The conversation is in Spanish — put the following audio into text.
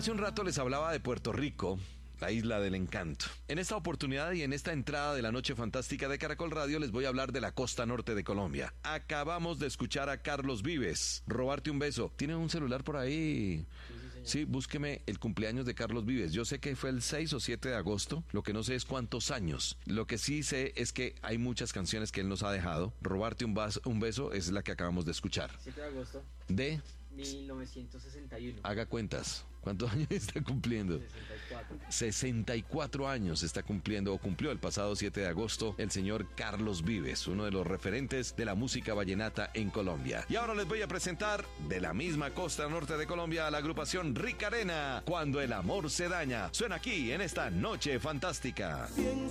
Hace un rato les hablaba de Puerto Rico, la isla del encanto. En esta oportunidad y en esta entrada de la Noche Fantástica de Caracol Radio les voy a hablar de la costa norte de Colombia. Acabamos de escuchar a Carlos Vives, Robarte un beso. ¿Tiene un celular por ahí? Sí, búsqueme el cumpleaños de Carlos Vives. Yo sé que fue el 6 o 7 de agosto, lo que no sé es cuántos años. Lo que sí sé es que hay muchas canciones que él nos ha dejado. Robarte un beso es la que acabamos de escuchar. 7 de agosto De 1961. Haga cuentas. ¿Cuántos años está cumpliendo? 64. 64 años está cumpliendo o cumplió el pasado 7 de agosto el señor Carlos Vives, uno de los referentes de la música vallenata en Colombia. Y ahora les voy a presentar de la misma costa norte de Colombia a la agrupación Rica Arena, Cuando el amor se daña. Suena aquí en esta Noche Fantástica. Pienso